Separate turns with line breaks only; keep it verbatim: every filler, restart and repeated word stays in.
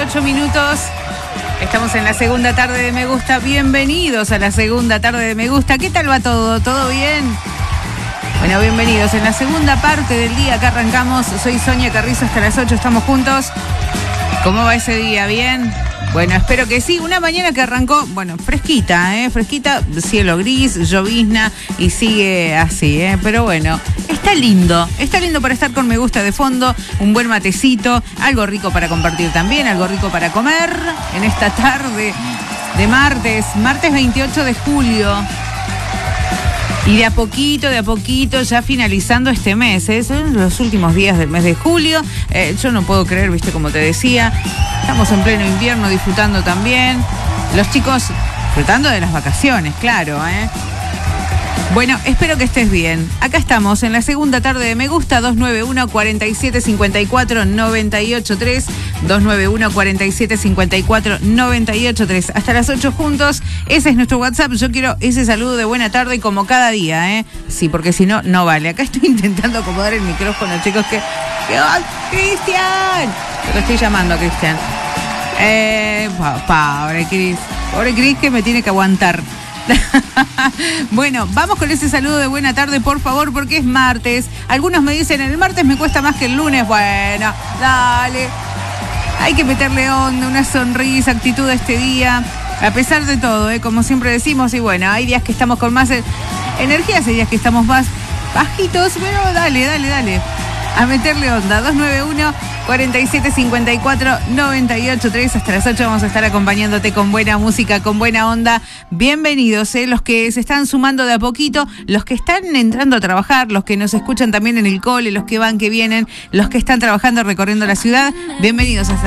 ocho minutos. Estamos en la segunda tarde de Me Gusta. Bienvenidos a la segunda tarde de Me Gusta. ¿Qué tal va todo? ¿Todo bien? Bueno, bienvenidos. En la segunda parte del día que arrancamos, soy Sonia Carrizo, hasta las ocho estamos juntos. ¿Cómo va ese día? ¿Bien? Bueno, espero que sí. Una mañana que arrancó, bueno, fresquita, ¿eh? Fresquita, cielo gris, llovizna y sigue así, ¿eh? Pero bueno, está lindo. Está lindo para estar con Me Gusta de fondo, un buen matecito, algo rico para compartir también, algo rico para comer en esta tarde de martes, martes veintiocho de julio. Y de a poquito, de a poquito, ya finalizando este mes, ¿eh? Son los últimos días del mes de julio. Eh, yo no puedo creer, viste, como te decía. Estamos en pleno invierno, disfrutando también. Los chicos disfrutando de las vacaciones, claro, ¿eh? Bueno, espero que estés bien. Acá estamos en la segunda tarde de Me Gusta, dos nueve uno, cuatro siete cinco cuatro, nueve ocho tres, dos nueve uno, cuatro siete cinco cuatro, nueve ocho tres. Hasta las ocho juntos, ese es nuestro WhatsApp. Yo quiero ese saludo de buena tarde como cada día, ¿eh? Sí, porque si no, no vale. Acá estoy intentando acomodar el micrófono, chicos, que... que ¡oh, Cristian! Lo estoy llamando, Cristian. Eh, pobre Cris. Pobre Cris que me tiene que aguantar. Bueno, vamos con ese saludo de buena tarde, por favor, porque es martes. Algunos me dicen, el martes me cuesta más que el lunes. Bueno, dale. Hay que meterle onda, una sonrisa, actitud a este día. A pesar de todo, ¿eh? Como siempre decimos. Y bueno, hay días que estamos con más energías, hay días que estamos más bajitos. Pero dale, dale, dale. A meterle onda. dos nueve uno, cuatro siete cinco cuatro, nueve ocho tres. Hasta las ocho vamos a estar acompañándote con buena música, con buena onda. Bienvenidos, ¿eh? Los que se están sumando de a poquito, los que están entrando a trabajar, los que nos escuchan también en el cole, los que van, que vienen, los que están trabajando recorriendo la ciudad. Bienvenidos a